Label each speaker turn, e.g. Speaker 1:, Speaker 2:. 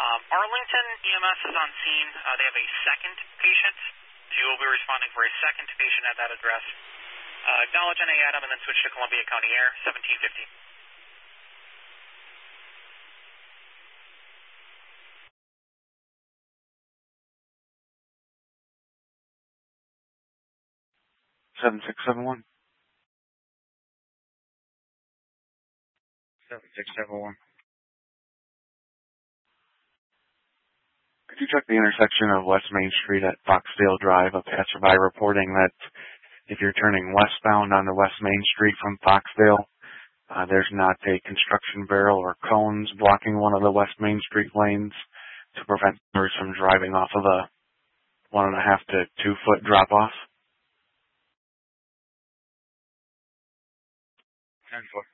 Speaker 1: Arlington EMS is on scene. They have a second patient. So you will be responding for a second patient at that address. Acknowledge NA Adam and then switch to Columbia County Air, 1750.
Speaker 2: Seven 7671. Could you check the intersection of West Main Street at Foxdale Drive? A passerby reporting that if you're turning westbound onto West Main Street from Foxdale, there's not a construction barrel or cones blocking one of the West Main Street lanes to prevent cars from driving off of a 1.5 to 2 foot drop off. 10-4.